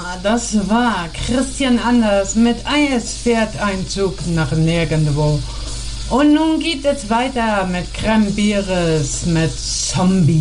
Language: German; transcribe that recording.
Das war Christian Anders mit Eis fährt ein Zug nach nirgendwo. Und nun geht es weiter mit Cranberries, mit Zombie.